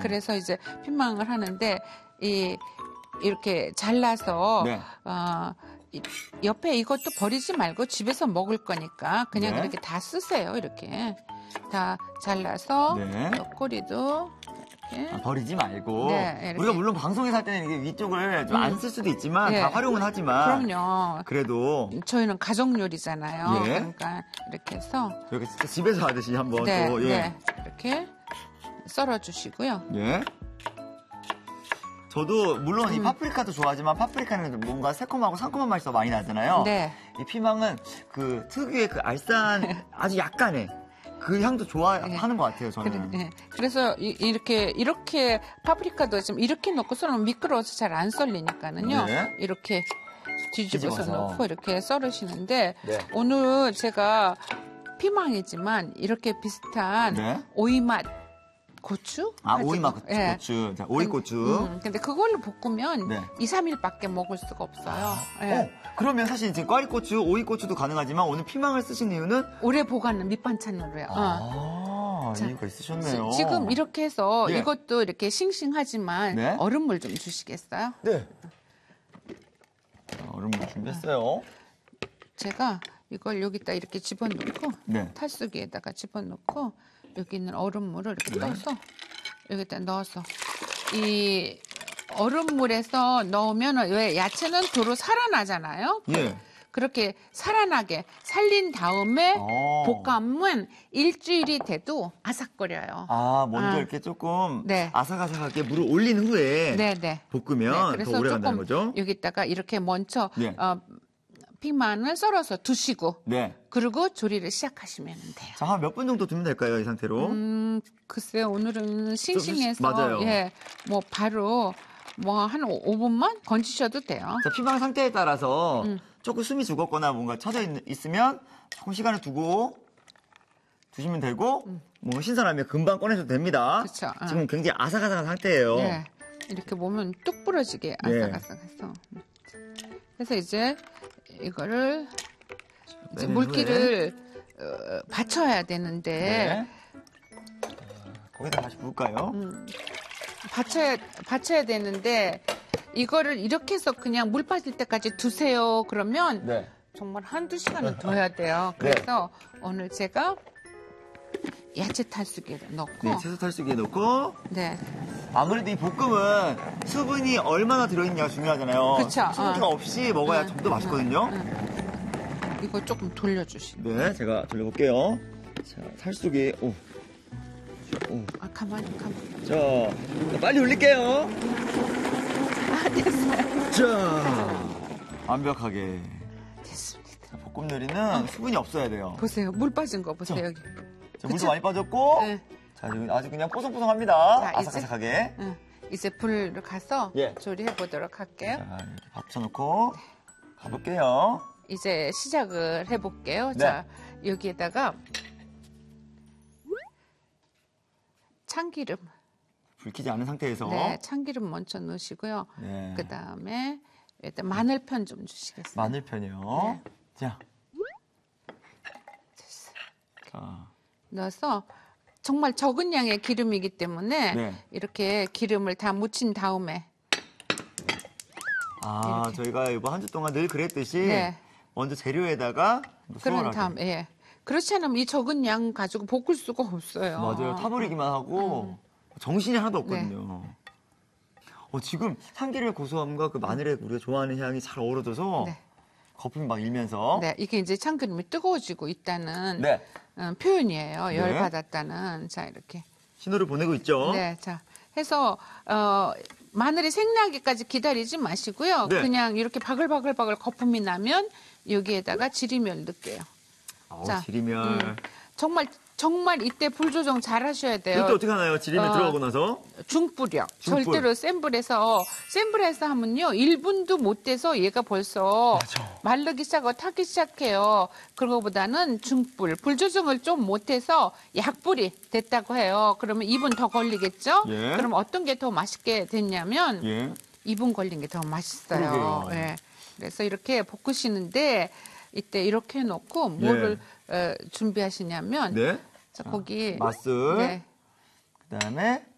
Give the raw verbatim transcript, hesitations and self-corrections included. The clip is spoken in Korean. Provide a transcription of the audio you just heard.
그래서 이제 피망을 하는데 이 이렇게 잘라서 네. 어, 이, 옆에 이것도 버리지 말고 집에서 먹을 거니까 그냥 네. 이렇게 다 쓰세요. 이렇게 다 잘라서 네. 꼬리도 이렇게. 아, 버리지 말고. 네, 이렇게. 우리가 물론 방송에서 할 때는 이게 위쪽을 좀 안 쓸 수도 있지만 네. 다 활용은 하지만. 그럼요. 그래도 저희는 가족 요리잖아요. 예. 그러니까 이렇게 해서 여기 진짜 집에서 하듯이 한번 네, 또 예. 네, 이렇게 썰어 주시고요. 예. 저도 물론 음. 이 파프리카도 좋아하지만 파프리카는 뭔가 새콤하고 상큼한 맛이 더 많이 나잖아요. 네. 이 피망은 그 특유의 그 알싸한 아주 약간의 그 향도 좋아하는 것 같아요, 저는. 그래, 네. 그래서 이, 이렇게 이렇게 파프리카도 좀 이렇게 넣고 썰으면 미끄러워서 잘 안 썰리니까는요. 네. 이렇게 뒤집어서 뒤집어서. 넣고 이렇게 썰으시는데 네. 오늘 제가 피망이지만 이렇게 비슷한 네. 오이맛 고추? 아, 가지고, 오이맛 예. 고추. 자, 오이고추. 음, 근데 그걸로 볶으면 네. 이, 삼 일밖에 먹을 수가 없어요. 예. 어, 그러면 사실 지금 꽈리고추, 오이고추도 가능하지만 오늘 피망을 쓰신 이유는 오래 보관은 밑반찬으로요. 어. 아, 자, 이유가 있으셨네요. 지, 지금 이렇게 해서 예. 이것도 이렇게 싱싱하지만 네. 얼음물 좀 주시겠어요? 네. 자, 얼음물 준비했어요. 제가 이걸 여기다 이렇게 집어넣고 네. 탈수기에다가 집어넣고 여기 있는 얼음물을 이렇게 떠서 여기다 넣어서 이 얼음물에서 넣으면 왜 야채는 도로 살아나잖아요. 예. 그렇게 살아나게 살린 다음에 어. 볶으면 일주일이 돼도 아삭거려요. 아, 먼저 아. 이렇게 조금 네. 아삭아삭하게 물을 올린 후에 네네. 볶으면 더 오래 간다는 거죠? 여기다가 이렇게 먼저 네. 어, 피망을 썰어서 두시고 네. 그리고 조리를 시작하시면 돼요. 자, 한 몇 분 정도 두면 될까요, 이 상태로? 음, 글쎄요, 오늘은 싱싱해서 맞아요. 예, 뭐 바로 뭐 한 오 분만 건지셔도 돼요. 자, 피망 상태에 따라서 음. 조금 숨이 죽었거나 뭔가 쳐져 있, 있으면 조금 시간을 두고 두시면 되고 뭐 신선하면 금방 꺼내셔도 됩니다. 음. 그쵸, 어. 지금 굉장히 아삭아삭한 상태예요. 예, 이렇게 보면 뚝 부러지게 예. 아삭아삭해서. 그래서 이제 이거를 이제 빼낸 물기를 어, 받쳐야 되는데 네. 자, 거기다 다시 부을까요? 음. 받쳐야 받쳐야 되는데 이거를 이렇게 해서 그냥 물 빠질 때까지 두세요. 그러면 네. 정말 한두 시간은 둬야 돼요. 그래서 오늘 제가 야채 탈수기에 넣고 네, 채소 탈수기에 넣고 네. 아무래도 이 볶음은 수분이 얼마나 들어있냐가 중요하잖아요. 그쵸, 수분기가 어. 없이 먹어야 응, 좀 더 맛있거든요. 이거 조금 돌려주시. 네, 제가 돌려볼게요. 자, 탈수기. 오. 오. 아 가만히 가만히. 자, 빨리 올릴게요. 아 됐어요. 자, 완벽하게. 됐습니다. 자, 볶음 요리는 수분이 없어야 돼요. 보세요. 물 빠진 거 보세요 자. 여기. 자, 물도 그쵸? 많이 빠졌고. 네. 자, 지금 아주 그냥 뽀송뽀송합니다. 자, 이제- 아삭아삭하게. 응. 이제 불을 가서 예. 조리해 보도록 할게요. 자, 이렇게 받쳐놓고 가볼게요. 이제 시작을 해볼게요. 네. 자, 여기에다가 참기름, 불 켜지 않은 상태에서. 네, 참기름 먼저 넣으시고요. 네. 그 다음에 일단 마늘편 좀 주시겠어요? 마늘편이요. 네. 자. 됐어요. 자. 넣어서 정말 적은 양의 기름이기 때문에 네. 이렇게 기름을 다 묻힌 다음에 아, 이렇게. 저희가 이번 한 주 동안 늘 그랬듯이 네. 먼저 재료에다가 그런 수월하게. 다음, 예. 그렇지 않으면 이 적은 양 가지고 볶을 수가 없어요. 맞아요. 타버리기만 하고 정신이 하나도 없거든요. 네. 어, 지금 참기름의 고소함과 그 마늘의 우리가 좋아하는 향이 잘 어우러져서 네. 거품이 막 일면서. 네, 이게 이제 참기름이 뜨거워지고 있다는 네. 음, 표현이에요. 네. 열 받았다는. 자, 이렇게. 신호를 보내고 있죠. 네, 자, 해서 어, 마늘이 생나기까지 기다리지 마시고요. 네. 그냥 이렇게 바글바글바글 거품이 나면 여기에다가 지리멸 넣을게요. 어, 자, 지리멸. 음, 정말 정말 이때 불 조정 잘 하셔야 돼요. 이때 어떻게 하나요? 지리멸 어, 들어가고 나서? 중불이요. 중불. 절대로 센 불에서 센 불에서 하면요 일 분도 못 돼서 얘가 벌써 맞아. 마르기 시작하고 타기 시작해요. 그거보다는 중불. 불 조정을 좀 못해서 약불이 됐다고 해요. 그러면 이 분 더 걸리겠죠? 예. 그럼 어떤 게 더 맛있게 됐냐면 예. 이 분 걸린 게 더 맛있어요. 그러게요. 예. 그래서 이렇게 볶으시는데 이때 이렇게 해놓고 뭐를 어, 준비하시냐면 네. 자, 거기 맛술. 네. 그다음에